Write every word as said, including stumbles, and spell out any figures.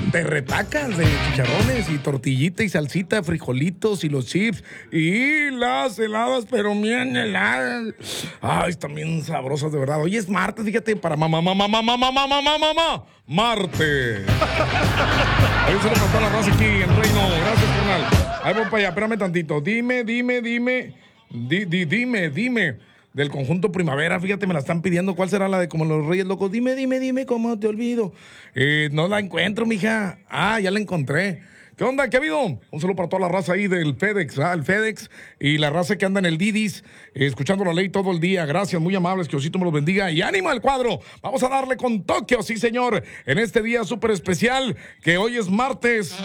te retacas de chicharrones y tortillita y salsita, frijolitos y los chips y las heladas, pero bien heladas. Ay, están bien sabrosas, de verdad. Hoy es martes, fíjate, para mamá, mamá, mamá, mamá, mamá, mamá, mamá, martes. Ahí se le faltó la raza aquí en Reino. Gracias, carnal. Ahí voy para allá, espérame tantito. Dime, dime, dime, di, di, dime, dime. Del conjunto Primavera, fíjate, me la están pidiendo. ¿Cuál será la de como los Reyes Locos? Dime, dime, dime, ¿cómo te olvido? Eh, no la encuentro, mija. Ah, ya la encontré. ¿Qué onda? ¿Qué ha habido? Un saludo para toda la raza ahí del FedEx, ¿ah? El FedEx y la raza que anda en el Didis, eh, escuchando la ley todo el día. Gracias, muy amables, que Diosito me los bendiga. Y ánimo al cuadro. Vamos a darle con Tokio, sí, señor, en este día súper especial, que hoy es martes.